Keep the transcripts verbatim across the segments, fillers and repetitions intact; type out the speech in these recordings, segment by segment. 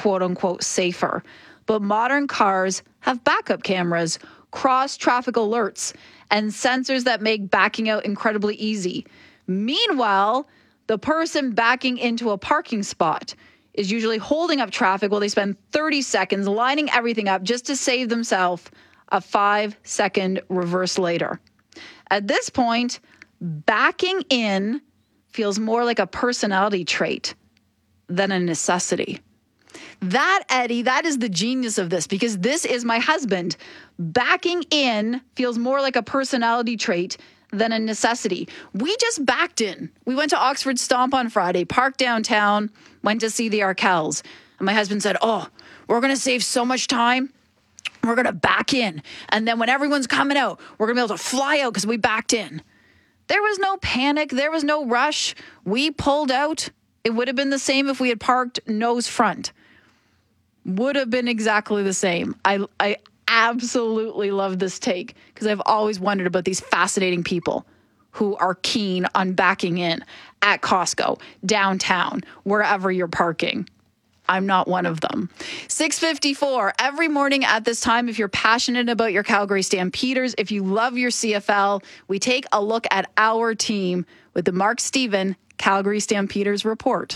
quote-unquote safer. But modern cars have backup cameras, cross-traffic alerts, and sensors that make backing out incredibly easy. Meanwhile, the person backing into a parking spot is usually holding up traffic while they spend thirty seconds lining everything up just to save themselves a five-second reverse later. At this point, backing in feels more like a personality trait than a necessity. That, Eddie, that is the genius of this, because this is my husband. Backing in feels more like a personality trait than a necessity. We just backed in. We went to Oxford Stomp on Friday, parked downtown, went to see the Arkells. And my husband said, oh, we're going to save so much time. We're going to back in. And then when everyone's coming out, we're going to be able to fly out because we backed in. There was no panic. There was no rush. We pulled out. It would have been the same if we had parked nose front. Would have been exactly the same. I I absolutely love this take because I've always wondered about these fascinating people who are keen on backing in at Costco, downtown, wherever you're parking. I'm not one of them. six fifty-four every morning at this time. If you're passionate about your Calgary Stampeders, if you love your C F L, we take a look at our team with the Mark Stephen Calgary Stampeders report.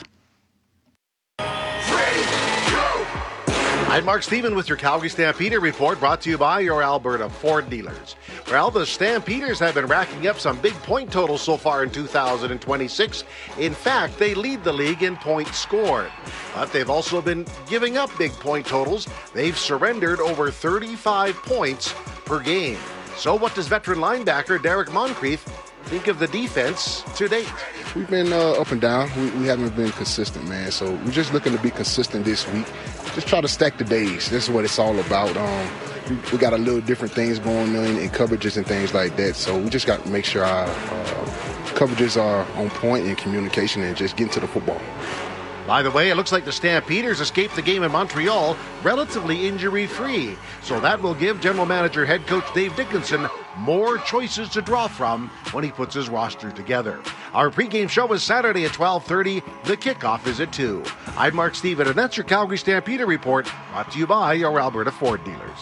I'm Mark Stephen with your Calgary Stampeder report, brought to you by your Alberta Ford dealers. Well, the Stampeders have been racking up some big point totals so far in two thousand twenty-six. In fact, they lead the league in points scored. But they've also been giving up big point totals. They've surrendered over thirty-five points per game. So what does veteran linebacker Derek Moncrief think of the defense to date? We've been uh, up and down. We, we haven't been consistent, man. So we're just looking to be consistent this week. Just try to stack the days. This is what it's all about. Um, we, we got a little different things going on in coverages and things like that. So we just got to make sure our uh, coverages are on point in communication and just get into the football. By the way, it looks like the Stampeders escaped the game in Montreal relatively injury-free. So that will give General Manager head coach Dave Dickinson more choices to draw from when he puts his roster together. Our pregame show is Saturday at twelve thirty. The kickoff is at two. I'm Mark Stephen, and that's your Calgary Stampeder report, brought to you by your Alberta Ford dealers.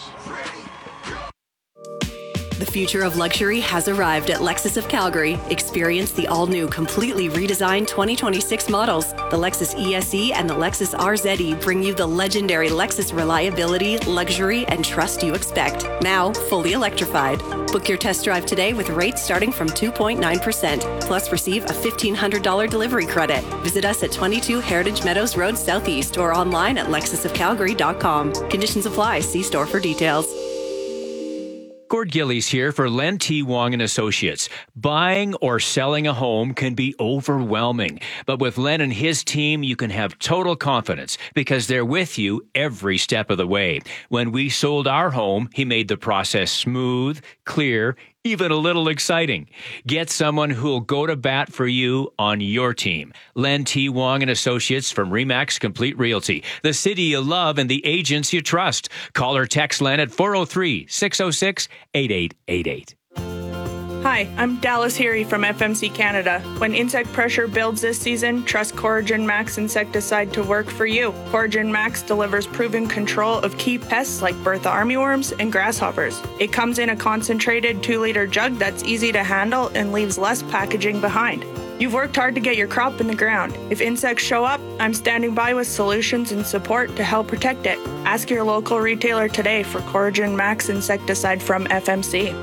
The future of luxury has arrived at Lexus of Calgary. Experience the all-new, completely redesigned twenty twenty-six models. The Lexus E S E and the Lexus R Z E bring you the legendary Lexus reliability, luxury, and trust you expect. Now, fully electrified. Book your test drive today with rates starting from two point nine percent. Plus, receive a fifteen hundred dollars delivery credit. Visit us at twenty-two Heritage Meadows Road Southeast or online at lexus of calgary dot com. Conditions apply. See store for details. Gord Gillies here for Len T. Wong and Associates. Buying or selling a home can be overwhelming, but with Len and his team, you can have total confidence because they're with you every step of the way. When we sold our home, he made the process smooth, clear, even a little exciting. Get someone who'll go to bat for you on your team. Len T. Wong and Associates from Remax Complete Realty. The city you love and the agents you trust. Call or text Len at four oh three, six oh six, eight eight eight eight. Hi, I'm Dallas Heary from F M C Canada. When insect pressure builds this season, trust Coragen Max insecticide to work for you. Coragen Max delivers proven control of key pests like Bertha armyworms and grasshoppers. It comes in a concentrated two liter jug that's easy to handle and leaves less packaging behind. You've worked hard to get your crop in the ground. If insects show up, I'm standing by with solutions and support to help protect it. Ask your local retailer today for Coragen Max insecticide from F M C.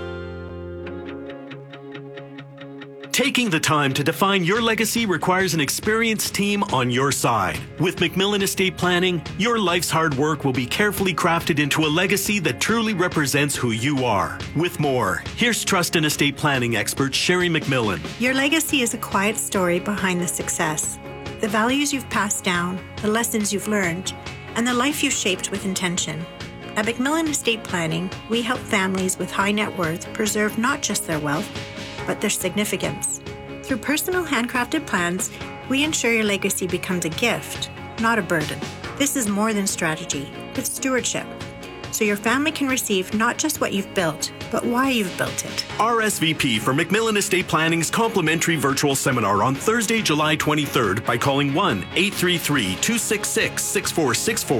Taking the time to define your legacy requires an experienced team on your side. With McMillan Estate Planning, your life's hard work will be carefully crafted into a legacy that truly represents who you are. With more, here's Trust and Estate Planning expert Sherry McMillan. Your legacy is a quiet story behind the success. The values you've passed down, the lessons you've learned, and the life you've shaped with intention. At McMillan Estate Planning, we help families with high net worth preserve not just their wealth, but their significance. Through personal handcrafted plans, we ensure your legacy becomes a gift, not a burden. This is more than strategy, it's stewardship. So your family can receive not just what you've built, but why you've built it. R S V P for McMillan Estate Planning's complimentary virtual seminar on Thursday, July twenty-third by calling one eight three three, two six six, six four six four